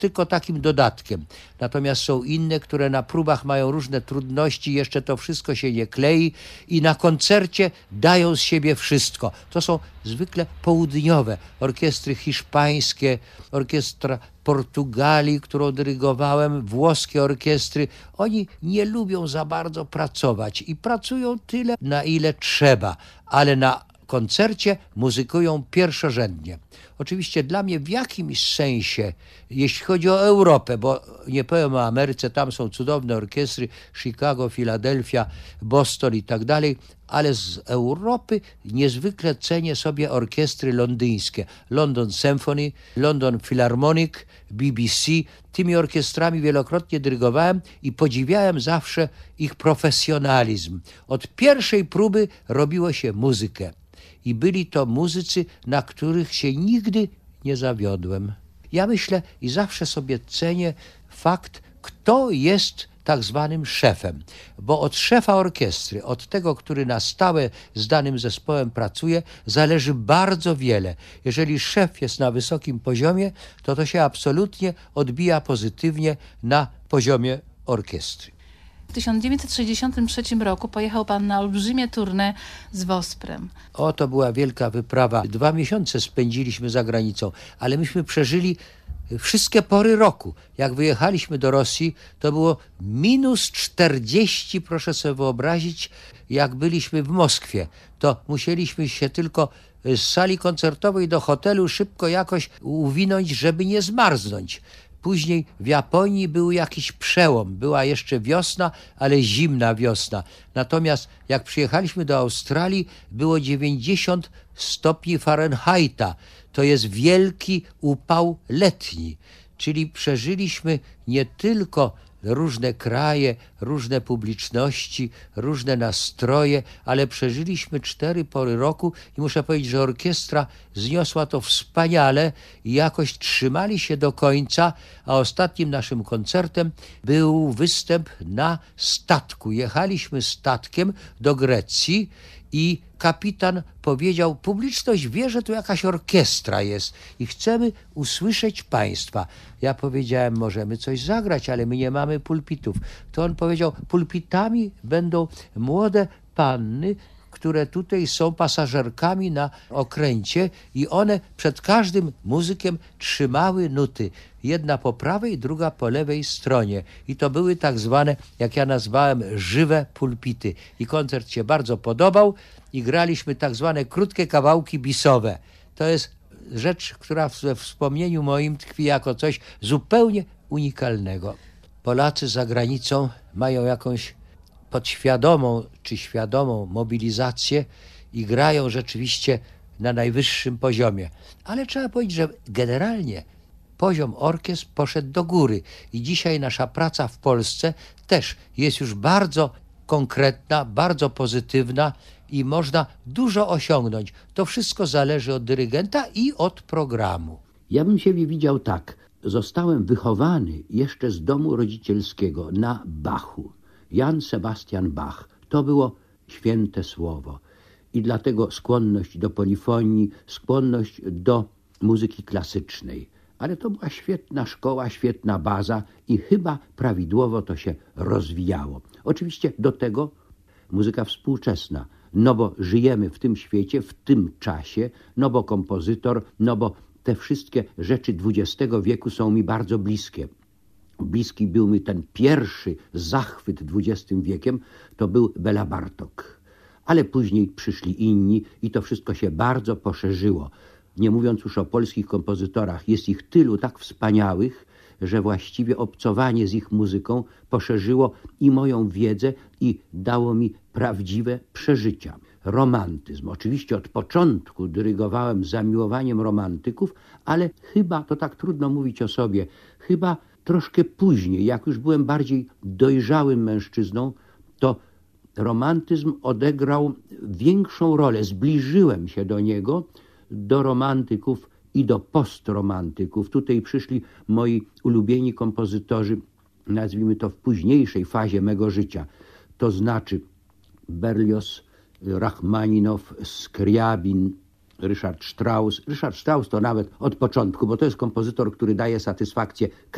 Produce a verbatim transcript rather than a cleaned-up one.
tylko takim dodatkiem. Natomiast są inne, które na próbach mają różne trudności, jeszcze to wszystko się nie klei i na koncercie dają z siebie wszystko. To są zwykle południowe orkiestry hiszpańskie, orkiestra Portugalii, którą dyrygowałem, włoskie orkiestry. Oni nie lubią za bardzo pracować i pracują tyle, na ile trzeba, ale na koncercie muzykują pierwszorzędnie. Oczywiście dla mnie w jakimś sensie, jeśli chodzi o Europę, bo nie powiem o Ameryce, tam są cudowne orkiestry, Chicago, Filadelfia, Boston i tak dalej, ale z Europy niezwykle cenię sobie orkiestry londyńskie. London Symphony, London Philharmonic, B B C. Tymi orkiestrami wielokrotnie dyrygowałem i podziwiałem zawsze ich profesjonalizm. Od pierwszej próby robiło się muzykę. I byli to muzycy, na których się nigdy nie zawiodłem. Ja myślę i zawsze sobie cenię fakt, kto jest tak zwanym szefem. Bo od szefa orkiestry, od tego, który na stałe z danym zespołem pracuje, zależy bardzo wiele. Jeżeli szef jest na wysokim poziomie, to to się absolutnie odbija pozytywnie na poziomie orkiestry. W tysiąc dziewięćset sześćdziesiątym trzecim roku pojechał pan na olbrzymie tournée z Wosprem. O, to była wielka wyprawa. Dwa miesiące spędziliśmy za granicą, ale myśmy przeżyli wszystkie pory roku. Jak wyjechaliśmy do Rosji, to było minus czterdzieści, proszę sobie wyobrazić, jak byliśmy w Moskwie. To musieliśmy się tylko z sali koncertowej do hotelu szybko jakoś uwinąć, żeby nie zmarznąć. Później w Japonii był jakiś przełom. Była jeszcze wiosna, ale zimna wiosna. Natomiast jak przyjechaliśmy do Australii, było dziewięćdziesiąt stopni Fahrenheita. To jest wielki upał letni. Czyli przeżyliśmy nie tylko różne kraje, różne publiczności, różne nastroje, ale przeżyliśmy cztery pory roku i muszę powiedzieć, że orkiestra zniosła to wspaniale i jakoś trzymali się do końca, a ostatnim naszym koncertem był występ na statku. Jechaliśmy statkiem do Grecji i kapitan powiedział, publiczność wie, że tu jakaś orkiestra jest i chcemy usłyszeć państwa. Ja powiedziałem, możemy coś zagrać, ale my nie mamy pulpitów. To on powiedział, pulpitami będą młode panny, które tutaj są pasażerkami na okręcie i one przed każdym muzykiem trzymały nuty. Jedna po prawej, druga po lewej stronie. I to były tak zwane, jak ja nazwałem, żywe pulpity. I koncert się bardzo podobał i graliśmy tak zwane krótkie kawałki bisowe. To jest rzecz, która we wspomnieniu moim tkwi jako coś zupełnie unikalnego. Polacy za granicą mają jakąś podświadomą czy świadomą mobilizację i grają rzeczywiście na najwyższym poziomie. Ale trzeba powiedzieć, że generalnie poziom orkiestr poszedł do góry i dzisiaj nasza praca w Polsce też jest już bardzo konkretna, bardzo pozytywna i można dużo osiągnąć. To wszystko zależy od dyrygenta i od programu. Ja bym siebie widział tak. Zostałem wychowany jeszcze z domu rodzicielskiego na Bachu. Jan Sebastian Bach. To było święte słowo. I dlatego skłonność do polifonii, skłonność do muzyki klasycznej. Ale to była świetna szkoła, świetna baza i chyba prawidłowo to się rozwijało. Oczywiście do tego muzyka współczesna, no bo żyjemy w tym świecie, w tym czasie, no bo kompozytor, no bo te wszystkie rzeczy dwudziestego wieku są mi bardzo bliskie. Bliski był mi ten pierwszy zachwyt dwudziestym wiekiem, to był Bela Bartok. Ale później przyszli inni i to wszystko się bardzo poszerzyło. Nie mówiąc już o polskich kompozytorach, jest ich tylu tak wspaniałych, że właściwie obcowanie z ich muzyką poszerzyło i moją wiedzę i dało mi prawdziwe przeżycia. Romantyzm. Oczywiście od początku dyrygowałem z zamiłowaniem romantyków, ale chyba, to tak trudno mówić o sobie, chyba troszkę później, jak już byłem bardziej dojrzałym mężczyzną, to romantyzm odegrał większą rolę. Zbliżyłem się do niego, do romantyków i do postromantyków. Tutaj przyszli moi ulubieni kompozytorzy, nazwijmy to w późniejszej fazie mego życia. To znaczy Berlioz, Rachmaninow, Skriabin, Ryszard Strauss. Ryszard Strauss to nawet od początku, bo to jest kompozytor, który daje satysfakcję